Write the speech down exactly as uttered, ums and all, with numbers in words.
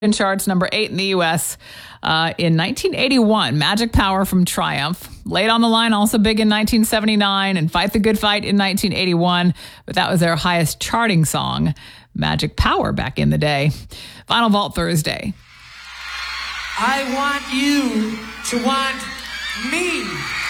in charts, number eight in the U S Uh, in nineteen eighty-one. Magic Power from Triumph. Late on the Line, also big in nineteen seventy-nine, and Fight the Good Fight in nineteen eighty-one. But that was their highest charting song, Magic Power, back in the day. Final Vault Thursday. I want you to want me.